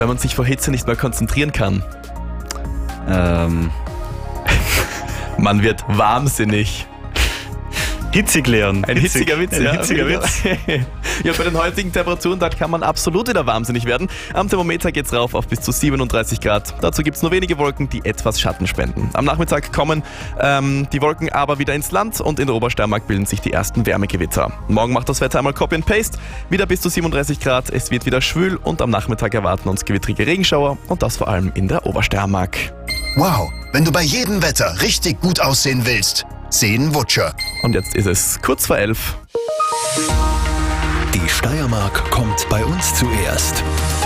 wenn man sich vor Hitze nicht mehr konzentrieren kann? Man wird wahnsinnig. Hitzig lernen. Ein hitziger Witz, Ein ja. hitziger Witz. Ja, bei den heutigen Temperaturen, da kann man absolut wieder wahnsinnig werden. Am Thermometer geht's rauf auf bis zu 37 Grad. Dazu gibt's nur wenige Wolken, die etwas Schatten spenden. Am Nachmittag kommen die Wolken aber wieder ins Land und in der Obersteiermark bilden sich die ersten Wärmegewitter. Morgen macht das Wetter einmal Copy and Paste. Wieder bis zu 37 Grad, es wird wieder schwül und am Nachmittag erwarten uns gewittrige Regenschauer und das vor allem in der Obersteiermark. Wow, wenn du bei jedem Wetter richtig gut aussehen willst, sehen Wutscher. Und jetzt ist es kurz vor 11. Die Steiermark kommt bei uns zuerst.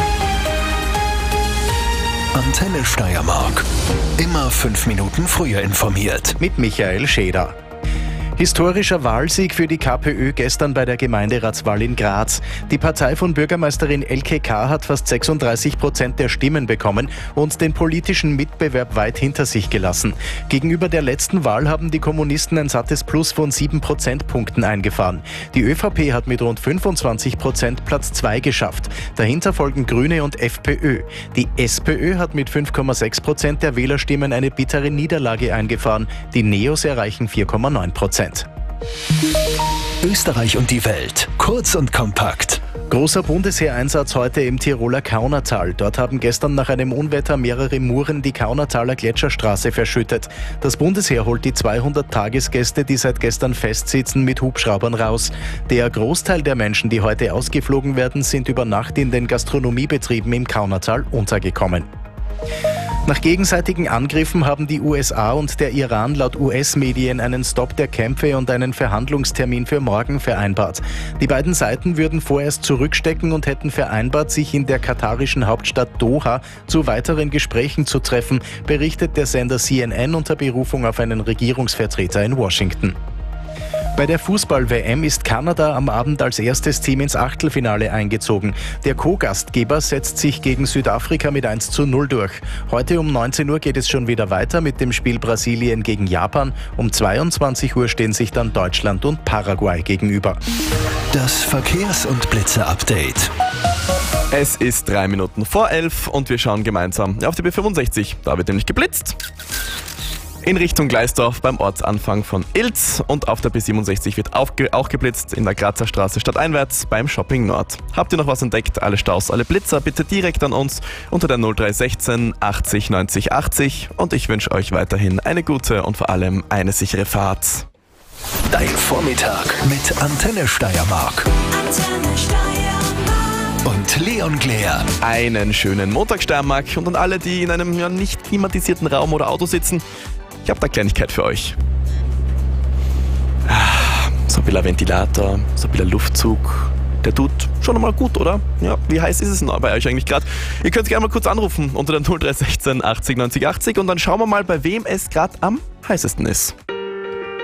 Antenne Steiermark. Immer 5 Minuten früher informiert. Mit Michael Scheder. Historischer Wahlsieg für die KPÖ gestern bei der Gemeinderatswahl in Graz. Die Partei von Bürgermeisterin Elke K. hat fast 36% der Stimmen bekommen und den politischen Mitbewerb weit hinter sich gelassen. Gegenüber der letzten Wahl haben die Kommunisten ein sattes Plus von 7 Prozentpunkten eingefahren. Die ÖVP hat mit rund 25% Platz 2 geschafft. Dahinter folgen Grüne und FPÖ. Die SPÖ hat mit 5,6% der Wählerstimmen eine bittere Niederlage eingefahren. Die Neos erreichen 4,9%. Österreich und die Welt. Kurz und kompakt. Großer Bundesheereinsatz heute im Tiroler Kaunertal. Dort haben gestern nach einem Unwetter mehrere Muren die Kaunertaler Gletscherstraße verschüttet. Das Bundesheer holt die 200 Tagesgäste, die seit gestern festsitzen, mit Hubschraubern raus. Der Großteil der Menschen, die heute ausgeflogen werden, sind über Nacht in den Gastronomiebetrieben im Kaunertal untergekommen. Nach gegenseitigen Angriffen haben die USA und der Iran laut US-Medien einen Stopp der Kämpfe und einen Verhandlungstermin für morgen vereinbart. Die beiden Seiten würden vorerst zurückstecken und hätten vereinbart, sich in der katarischen Hauptstadt Doha zu weiteren Gesprächen zu treffen, berichtet der Sender CNN unter Berufung auf einen Regierungsvertreter in Washington. Bei der Fußball-WM ist Kanada am Abend als erstes Team ins Achtelfinale eingezogen. Der Co-Gastgeber setzt sich gegen Südafrika mit 1:0 durch. Heute um 19 Uhr geht es schon wieder weiter mit dem Spiel Brasilien gegen Japan. Um 22 Uhr stehen sich dann Deutschland und Paraguay gegenüber. Das Verkehrs- und Blitze-Update. Es ist 3 Minuten vor 11 und wir schauen gemeinsam auf die B65. Da wird nämlich geblitzt. In Richtung Gleisdorf beim Ortsanfang von Ilz und auf der B67 wird auch geblitzt in der Grazer Straße stadteinwärts beim Shopping Nord. Habt ihr noch was entdeckt? Alle Staus, alle Blitzer bitte direkt an uns unter der 0316 80 90 80 und ich wünsche euch weiterhin eine gute und vor allem eine sichere Fahrt. Dein Vormittag mit Antenne Steiermark. Antenne Steiermark. Und Leon Glär. Einen schönen Montag Steiermark und an alle, die in einem nicht klimatisierten Raum oder Auto sitzen. Ich habe da eine Kleinigkeit für euch. So ein bisschen Ventilator, so ein bisschen Luftzug. Der tut schon einmal gut, oder? Ja, wie heiß ist es denn bei euch eigentlich gerade? Ihr könnt gerne mal kurz anrufen unter der 0316 80 90 80 und dann schauen wir mal, bei wem es gerade am heißesten ist.